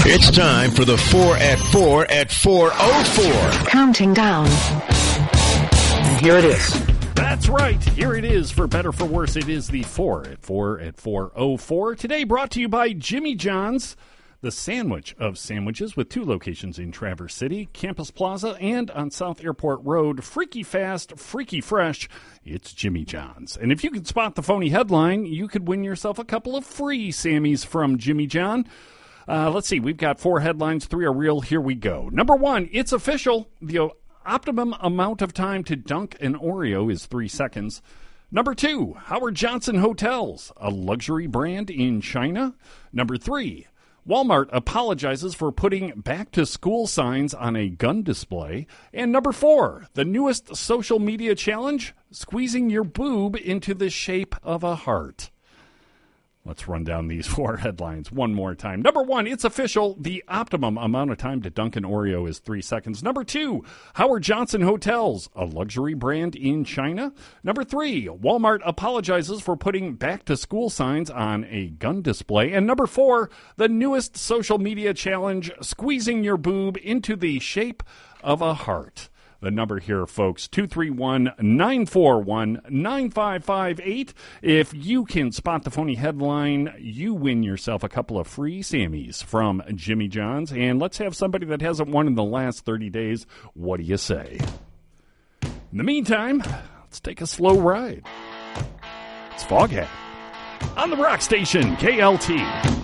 It's time for the 4 at 4 at 4:04. Counting down. And here it is. That's right. Here it is. For better, for worse, it is the 4 at 4 at 4:04. Today brought to you by Jimmy John's, the sandwich of sandwiches with 2 locations in Traverse City, Campus Plaza, and on South Airport Road. Freaky fast, freaky fresh. It's Jimmy John's. And if you could spot the phony headline, you could win yourself a couple of free Sammys from Jimmy John. Let's see. We've got 4 headlines. 3 are real. Here we go. Number 1, it's official. The optimum amount of time to dunk an Oreo is 3 seconds. Number 2, Howard Johnson Hotels, a luxury brand in China. Number 3, Walmart apologizes for putting back-to-school signs on a gun display. And number 4, the newest social media challenge, squeezing your boob into the shape of a heart. Let's run down these 4 headlines one more time. Number 1, it's official. The optimum amount of time to dunk an Oreo is 3 seconds. Number 2, Howard Johnson Hotels, a luxury brand in China. Number 3, Walmart apologizes for putting back-to-school signs on a gun display. And number 4, the newest social media challenge, squeezing your boob into the shape of a heart. The number here, folks, 231-941-9558. If you can spot the phony headline, you win yourself a couple of free Sammys from Jimmy John's. And let's have somebody that hasn't won in the last 30 days. What do you say? In the meantime, let's take a slow ride. It's Foghat on the Rock Station, KLT.